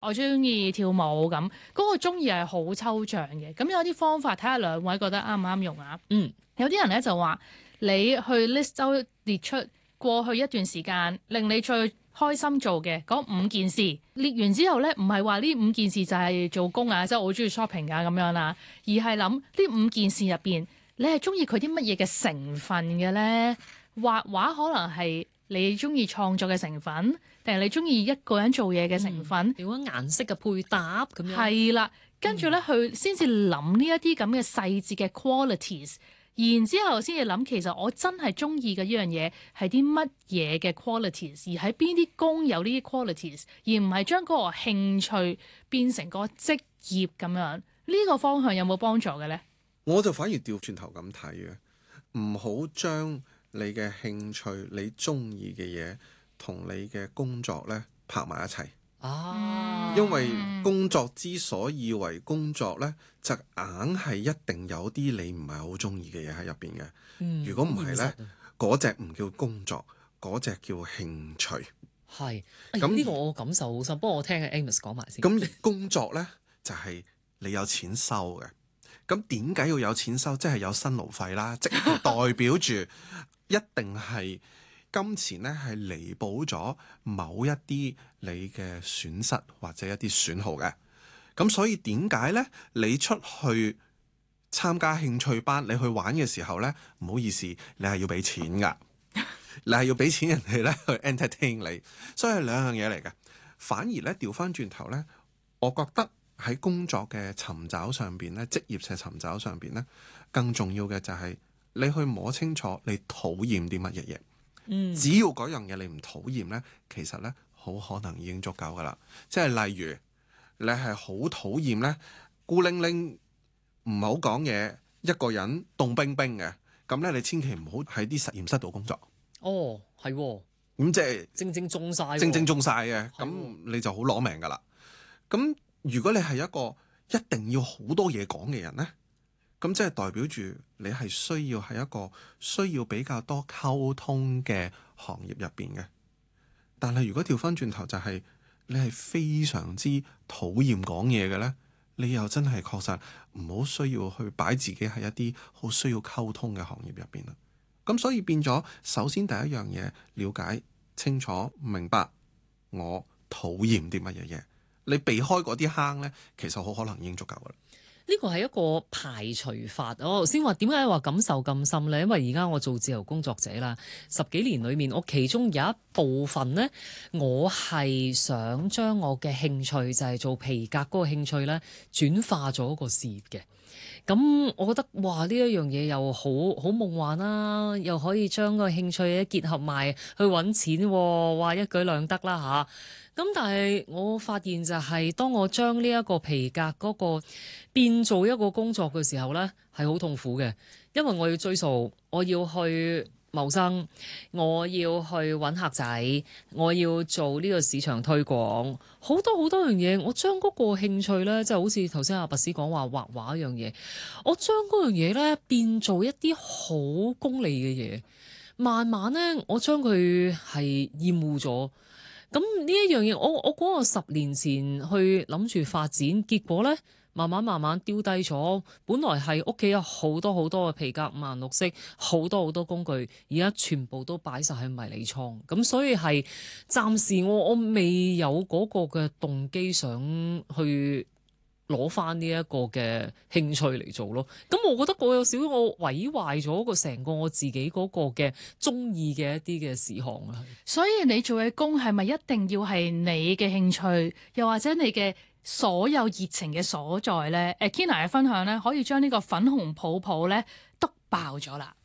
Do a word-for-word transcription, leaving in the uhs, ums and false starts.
我中意跳舞咁，嗰、嗰個中意係好抽象嘅。咁有啲方法睇下兩位覺得啱唔啱用啊？ 嗯， 有啲人咧就話你去 list 周列出過去一段時間令你最開心做嘅嗰五件事，列完之後咧，唔係話呢五件事就係做工啊，即係我好中意 shopping 啊咁樣啦，而係諗呢五件事入邊，你係中意佢啲乜嘢嘅成分嘅咧？畫畫可能係你中意創作嘅成分，定係你中意一個人做嘢嘅成分？ 點樣顏色嘅配搭咁樣？ 係啦，跟住咧佢先至諗呢一啲咁嘅細節嘅 qualities。然之後先至諗，其實我真係中意嘅呢樣嘢係啲乜嘢嘅 qualities，而喺邊啲工有呢啲 qualities，而唔係將嗰個興趣變成個職業咁樣。呢、這個方向有冇幫助嘅呢？ 我就反而調轉頭咁睇嘅，唔好將你嘅興趣、你中意嘅嘢同你嘅工作咧拍埋一齊。 啊， 因為工作之所以為工作呢，就硬係一定有啲你唔係好中意嘅嘢喺入邊嘅。 嗯、 如果唔係呢，嗰隻唔叫工作，嗰隻叫興趣。 係，咁呢個我感受好深。不過我聽阿 Amos 講埋先。 咁工作呢，就係、是、你有錢收嘅。咁點解要有錢收？即係有辛勞費啦，即係代表住一定係。金錢咧係彌補咗某一啲你嘅損失或者一啲損耗嘅，咁所以點解咧？你出去參加興趣班，你去玩嘅時候咧，唔好意思，你係要俾錢噶，你係要俾錢人哋咧去 entertain 你，所以係兩樣嘢嚟嘅。反而咧調翻轉頭咧，我覺得喺工作嘅尋找上邊咧，職業嘅尋找上邊咧，更重要嘅就係你去摸清楚你討厭啲乜嘢嘢。 嗯， 只要嗰樣嘢你唔討厭呢，其實呢，好可能已經足夠噶啦。即係例如你係好討厭呢，孤零零唔好講嘢，一個人凍冰冰嘅，咁呢，你千祈唔好喺啲實驗室度工作。 哦，係， 咁即係正正中晒， 正正中晒嘅，咁你就好攞命噶啦。咁如果你係一個一定要好多嘢講嘅人呢，咁即係代表住你係需要喺一個需要比較多溝通嘅行業入邊嘅。但係如果調翻轉頭就係、是、你係非常之討厭講嘢嘅呢，你又真係確實唔好需要去擺自己喺一啲好需要溝通嘅行業入邊啦。咁所以變咗，首先第一樣嘢，了解清楚明白我討厭啲乜嘢嘢，你避開嗰啲坑呢，其實好可能已經足夠噶啦。 呢個係一個排除法。我頭先話點解話感受咁深呢？因為而家我做自由工作者啦，十幾年裏面，我其中有一部分呢，我係想將我嘅興趣就係做皮革嗰個興趣呢，轉化咗個事業嘅。咁我覺得哇，呢一樣嘢又好好夢幻啦，又可以將個興趣咧結合埋去揾錢，哇，一舉兩得啦吓。咁但係我發現就係當我將呢一個皮革嗰個變做一個工作嘅時候呢，係好痛苦嘅，因為我要追數，我要去謀生，我要去揾客仔，我要做呢個市場推廣，好多好多樣嘢。我將嗰個興趣呢，即係好似頭先阿拔斯講話畫畫一樣嘢，我將嗰樣嘢呢變做一啲好功利嘅嘢，慢慢呢，我將佢係厭惡咗。咁呢一樣嘢，我我嗰個十年前去諗住發展，結果呢，慢慢慢慢丟低咗。本來係屋企有好多好多嘅皮革五顏六色，好多好多工具，而家全部都擺晒喺迷你倉。咁所以係暫時我我未有嗰個嘅動機想去攞翻呢一個嘅興趣嚟做咯。咁我覺得我有少少我毀壞咗個成個我自己嗰個嘅中意嘅一啲嘅事項啊。 所以你做嘅工係咪一定要係你嘅興趣，又或者你嘅所有熱情嘅所在呢？誒 Kina 嘅分享呢，可以將呢個粉紅泡泡呢篤爆咗啦。